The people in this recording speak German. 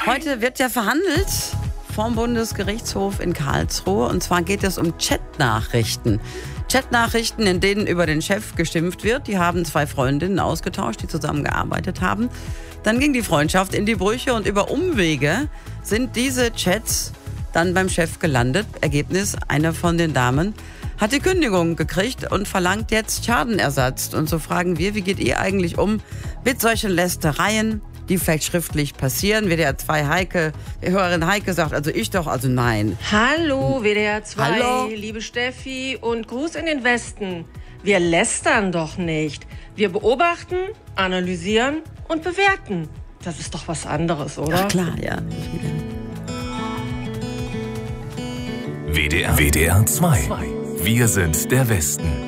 Heute wird ja verhandelt vom Bundesgerichtshof in Karlsruhe. Und zwar geht es um Chatnachrichten. Chatnachrichten, in denen über den Chef geschimpft wird. Die haben 2 Freundinnen ausgetauscht, die zusammengearbeitet haben. Dann ging die Freundschaft in die Brüche und über Umwege sind diese Chats dann beim Chef gelandet. Ergebnis, eine von den Damen hat die Kündigung gekriegt und verlangt jetzt Schadenersatz. Und so fragen wir, wie geht ihr eigentlich um mit solchen Lästereien, die vielleicht schriftlich passieren? WDR 2 Heike, die Hörerin Heike sagt, also ich doch, also nein. Hallo WDR 2, Hallo. Liebe Steffi und Gruß in den Westen. Wir lästern doch nicht. Wir beobachten, analysieren und bewerten. Das ist doch was anderes, oder? Ach klar, ja. WDR 2. Wir sind der Westen.